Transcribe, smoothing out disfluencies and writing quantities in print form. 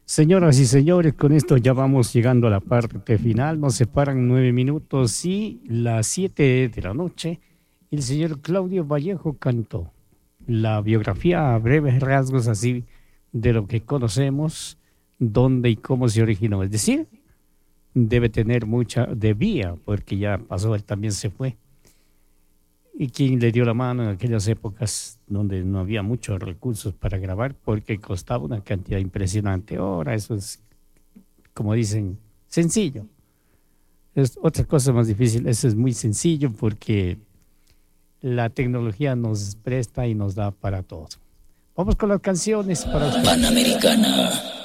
Señoras y señores, con esto ya vamos llegando a la parte final. Nos separan 9 minutos y las 7 de la noche. El señor Claudio Vallejo cantó la biografía a breves rasgos así de lo que conocemos, dónde y cómo se originó. Es decir, debía, porque ya pasó, él también se fue. Y quién le dio la mano en aquellas épocas donde no había muchos recursos para grabar porque costaba una cantidad impresionante. Ahora eso es, como dicen, sencillo. Es otra cosa más difícil. Eso es muy sencillo porque la tecnología nos presta y nos da para todo. Vamos con las canciones para usted. Panamericana.